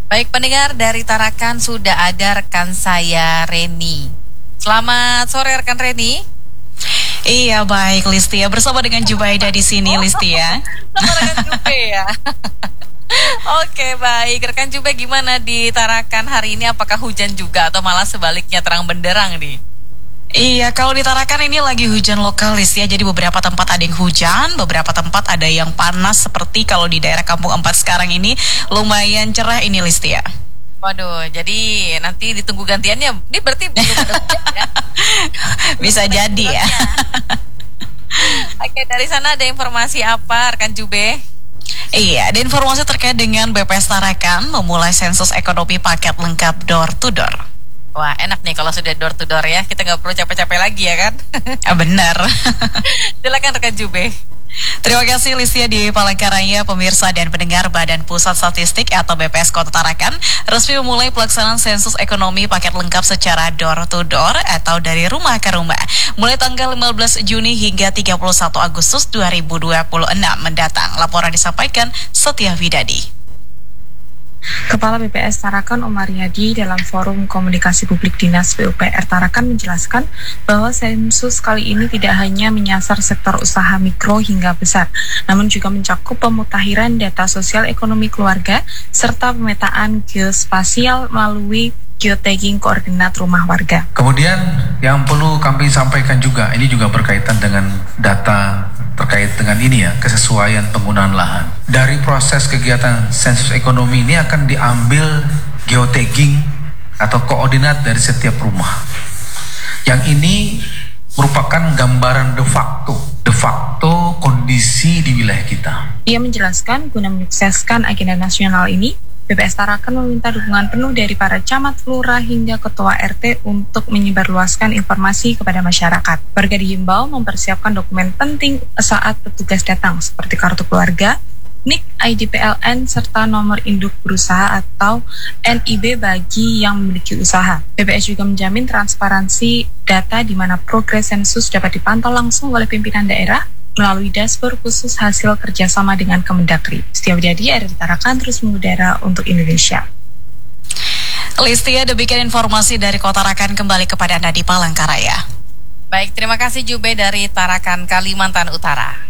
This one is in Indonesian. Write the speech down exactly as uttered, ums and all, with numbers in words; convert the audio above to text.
Baik pendengar, dari Tarakan sudah ada rekan saya Reni. Selamat sore rekan Reni. Iya baik Listia, bersama dengan Jubaida di sini Listia. Sama rekan Jube ya. Oke baik, rekan Jube gimana di Tarakan hari ini? Apakah hujan juga atau malah sebaliknya terang benderang nih? Iya, kalau di Tarakan ini lagi hujan lokalis ya. Jadi beberapa tempat ada yang hujan, beberapa tempat ada yang panas. Seperti kalau di daerah Kampung Empat sekarang ini lumayan cerah ini Listia. Waduh, jadi nanti ditunggu gantiannya. Ini berarti belum ada hujan ya? Bisa jadi ya. Oke, dari sana ada informasi apa rekan Jube? Iya, ada informasi terkait dengan B P S Tarakan memulai sensus ekonomi paket lengkap door to door. Wah enak nih kalau sudah door to door ya. Kita nggak perlu capek-capek lagi ya kan? Ah, benar. Silakan rekan Jube. Terima kasih Listia di Palangkaraya. Pemirsa dan pendengar, Badan Pusat Statistik atau B P S Kota Tarakan resmi memulai pelaksanaan sensus ekonomi paket lengkap secara door to door atau dari rumah ke rumah mulai tanggal lima belas Juni hingga tiga puluh satu Agustus dua ribu dua puluh enam mendatang. Laporan disampaikan Setia Widadi. Kepala B P S Tarakan Omar Yadi dalam forum komunikasi publik Dinas P U P R Tarakan menjelaskan bahwa sensus kali ini tidak hanya menyasar sektor usaha mikro hingga besar, namun juga mencakup pemutakhiran data sosial ekonomi keluarga serta pemetaan geospasial melalui geotagging koordinat rumah warga. Kemudian yang perlu kami sampaikan juga, ini juga berkaitan dengan data terkait dengan ini ya, kesesuaian penggunaan lahan. Dari proses kegiatan sensus ekonomi ini akan diambil geotagging atau koordinat dari setiap rumah. Yang ini merupakan gambaran de facto, de facto kondisi di wilayah kita. Ia menjelaskan guna menyukseskan agenda nasional ini, B P S Tarakan meminta dukungan penuh dari para camat, lurah, hingga ketua R T untuk menyebarluaskan informasi kepada masyarakat. Warga dihimbau mempersiapkan dokumen penting saat petugas datang, seperti kartu keluarga, N I K, I D P L N, serta nomor induk berusaha atau N I B bagi yang memiliki usaha. B P S juga menjamin transparansi data di mana progres sensus dapat dipantau langsung oleh pimpinan daerah melalui dashboard khusus hasil kerjasama dengan Kemendagri. Setia Widadi, R R Tarakan, terus mengudara untuk Indonesia. Listia, demikian informasi dari Kota Tarakan, kembali kepada Anda di Palangkaraya. Baik, terima kasih Jube dari Tarakan, Kalimantan Utara.